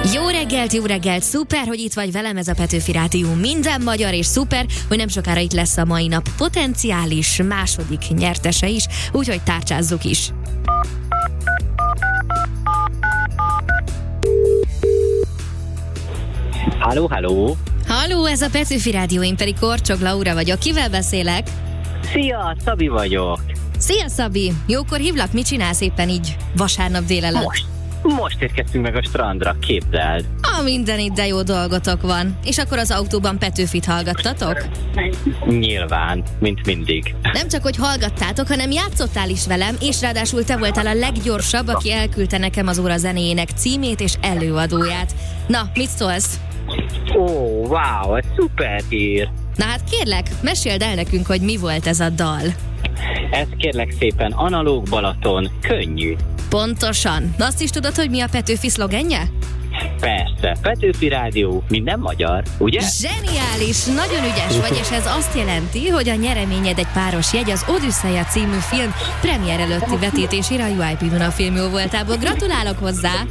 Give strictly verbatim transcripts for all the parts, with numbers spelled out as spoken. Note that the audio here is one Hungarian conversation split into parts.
Jó reggelt, jó reggelt, szuper, hogy itt vagy velem, ez a Petőfi Rádió minden magyar, és szuper, hogy nem sokára itt lesz a mai nap potenciális második nyertese is, úgyhogy tárcsázzuk is. Halló, halló! Halló, ez a Petőfi Rádió, én pedig Korcsog Laura vagyok. Kivel beszélek? Szia, Szabi vagyok. Szia, Szabi! Jókor hívlak, mit csinálsz éppen így vasárnap délelőtt? Most, most érkeztünk meg a strandra, képzeld. A minden itt, de jó dolgotok van. És akkor az autóban Petőfit hallgattatok? Nyilván, mint mindig. Nem csak, hogy hallgattátok, hanem játszottál is velem, és ráadásul te voltál a leggyorsabb, aki elküldte nekem az óra zenéjének címét és előadóját. Na, mit szólsz? Ó, wow, ez szuper hír. Na hát kérlek, meséld el nekünk, hogy mi volt ez a dal. Ez kérlek szépen Analóg Balaton, könnyű. Pontosan. Azt is tudod, hogy mi a Petőfi szlogenje? Persze, Petőfi Rádió, minden magyar, ugye? Zseniális, nagyon ügyes vagy, és ez azt jelenti, hogy a nyereményed egy páros jegy az Odüsszeia című film premier előtti vetítésére a u i pé Duna Filmjó voltából. Gratulálok hozzá!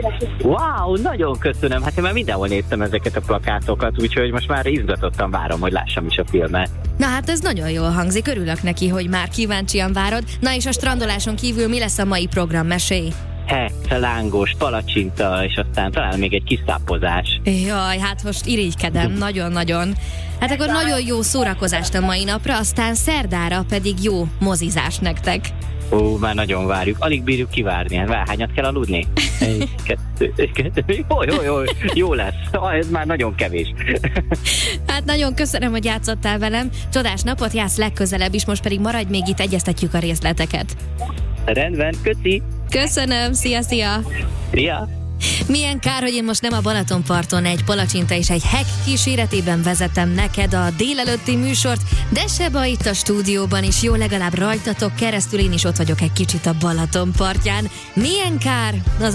Wow, nagyon köszönöm, hát én már mindenhol néztem ezeket a plakátokat, úgyhogy most már izgatottan várom, hogy lássam is a filmet. Na hát ez nagyon jól hangzik, örülök neki, hogy már kíváncsian várod. Na és a strandoláson kívül mi lesz a mai program, mesélj? Hek, lángos, palacsinta, és aztán talán még egy kis szápozás. Jaj, hát most irigykedem, nagyon-nagyon. Hát akkor nagyon jó szórakozást a mai napra, aztán szerdára pedig jó mozizás nektek. Ó, már nagyon várjuk, alig bírjuk kivárni. Hát hányat kell aludni? Egy, kettő, kettő, jó, jó, jó, jó lesz. Ez már nagyon kevés. Hát nagyon köszönöm, hogy játszottál velem. Csodás napot jársz legközelebb is, most pedig maradj még itt, egyeztetjük a részleteket. Rendben, köszi. Köszönöm, szia, szia. Szia. Milyen kár, hogy én most nem a Balatonparton egy palacsinta és egy hek kíséretében vezetem neked a délelőtti műsort, de Seba itt a stúdióban is, jó, legalább rajtatok keresztül én is ott vagyok egy kicsit a Balaton partján. Milyen kár? Az